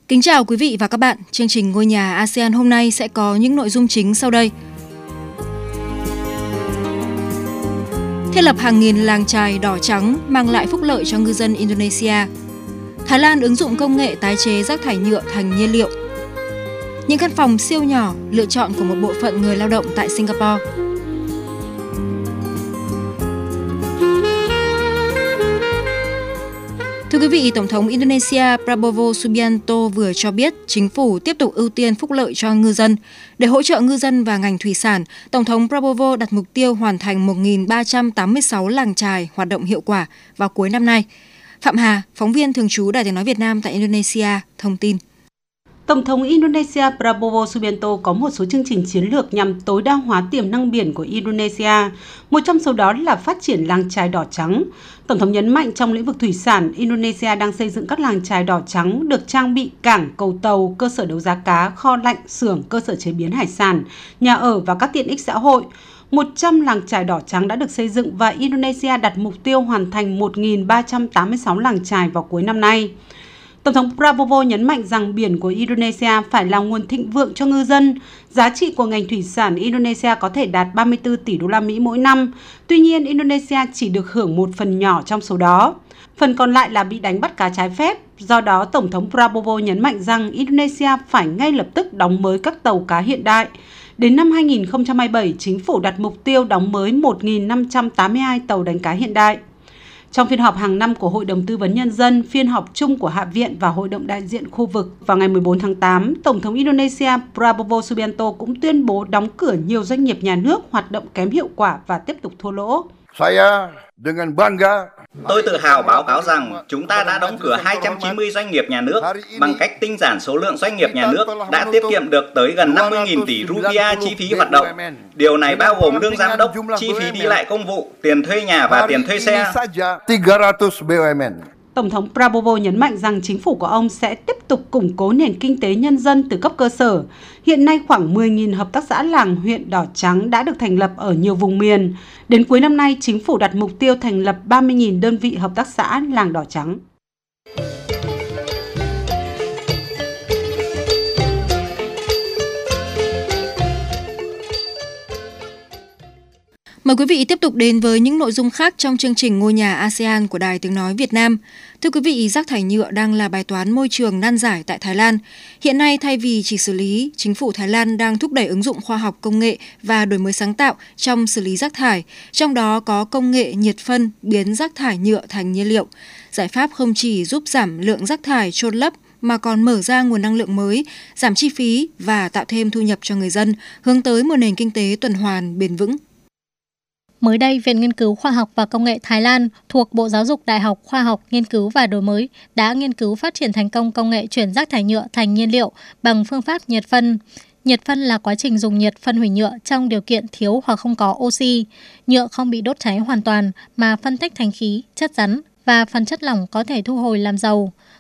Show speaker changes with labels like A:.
A: Kính chào quý vị và các bạn. Chương trình Ngôi nhà ASEAN hôm nay sẽ có những nội dung chính sau đây. Thiết lập hàng nghìn làng chài đỏ trắng mang lại phúc lợi cho ngư dân Indonesia. Thái Lan ứng dụng công nghệ tái chế rác thải nhựa thành nhiên liệu. Những căn phòng siêu nhỏ lựa chọn của một bộ phận người lao động tại Singapore. Thưa quý vị, Tổng thống Indonesia Prabowo Subianto vừa cho biết chính phủ tiếp tục ưu tiên phúc lợi cho ngư dân. Để hỗ trợ ngư dân và ngành thủy sản, Tổng thống Prabowo đặt mục tiêu hoàn thành 1.386 làng chài hoạt động hiệu quả vào cuối năm nay. Phạm Hà, phóng viên thường trú Đài Tiếng nói Việt Nam tại Indonesia, thông tin.
B: Tổng thống Indonesia Prabowo Subianto có một số chương trình chiến lược nhằm tối đa hóa tiềm năng biển của Indonesia, một trong số đó là phát triển làng chài đỏ trắng. Tổng thống nhấn mạnh trong lĩnh vực thủy sản, Indonesia đang xây dựng các làng chài đỏ trắng được trang bị cảng, cầu tàu, cơ sở đấu giá cá, kho lạnh, xưởng, cơ sở chế biến hải sản, nhà ở và các tiện ích xã hội. 100 làng chài đỏ trắng đã được xây dựng và Indonesia đặt mục tiêu hoàn thành 1.386 làng chài vào cuối năm nay. Tổng thống Prabowo nhấn mạnh rằng biển của Indonesia phải là nguồn thịnh vượng cho ngư dân. Giá trị của ngành thủy sản Indonesia có thể đạt 34 tỷ đô la Mỹ mỗi năm. Tuy nhiên, Indonesia chỉ được hưởng một phần nhỏ trong số đó. Phần còn lại là bị đánh bắt cá trái phép. Do đó, Tổng thống Prabowo nhấn mạnh rằng Indonesia phải ngay lập tức đóng mới các tàu cá hiện đại. Đến năm 2027, chính phủ đặt mục tiêu đóng mới 1.582 tàu đánh cá hiện đại. Trong phiên họp hàng năm của Hội đồng Tư vấn Nhân dân, phiên họp chung của Hạ viện và Hội đồng đại diện khu vực vào ngày 14 tháng 8, Tổng thống Indonesia Prabowo Subianto cũng tuyên bố đóng cửa nhiều doanh nghiệp nhà nước hoạt động kém hiệu quả và tiếp tục thua lỗ.
C: Tôi tự hào báo cáo rằng chúng ta đã đóng cửa 290 doanh nghiệp nhà nước. Bằng cách tinh giản số lượng doanh nghiệp nhà nước đã tiết kiệm được tới gần 50.000 tỷ rupiah chi phí hoạt động. Điều này bao gồm lương giám đốc, chi phí đi lại công vụ, tiền thuê nhà và tiền thuê xe.
B: Tổng thống Prabowo nhấn mạnh rằng chính phủ của ông sẽ tiếp tục củng cố nền kinh tế nhân dân từ cấp cơ sở. Hiện nay khoảng 10.000 hợp tác xã làng huyện đỏ trắng đã được thành lập ở nhiều vùng miền. Đến cuối năm nay, chính phủ đặt mục tiêu thành lập 30.000 đơn vị hợp tác xã làng đỏ trắng.
A: Mời quý vị tiếp tục đến với những nội dung khác trong chương trình Ngôi nhà ASEAN của Đài Tiếng nói Việt Nam. Thưa quý vị, rác thải nhựa đang là bài toán môi trường nan giải tại Thái Lan. Hiện nay, thay vì chỉ xử lý, chính phủ Thái Lan đang thúc đẩy ứng dụng khoa học công nghệ và đổi mới sáng tạo trong xử lý rác thải, trong đó có công nghệ nhiệt phân biến rác thải nhựa thành nhiên liệu. Giải pháp không chỉ giúp giảm lượng rác thải chôn lấp mà còn mở ra nguồn năng lượng mới, giảm chi phí và tạo thêm thu nhập cho người dân, hướng tới một nền kinh tế tuần hoàn bền vững.
D: Mới đây, Viện Nghiên cứu Khoa học và Công nghệ Thái Lan thuộc Bộ Giáo dục Đại học Khoa học, Nghiên cứu và Đổi mới đã nghiên cứu phát triển thành công công nghệ chuyển rác thải nhựa thành nhiên liệu bằng phương pháp nhiệt phân. Nhiệt phân là quá trình dùng nhiệt phân hủy nhựa trong điều kiện thiếu hoặc không có oxy. Nhựa không bị đốt cháy hoàn toàn mà phân tách thành khí, chất rắn và phần chất lỏng có thể thu hồi làm dầu.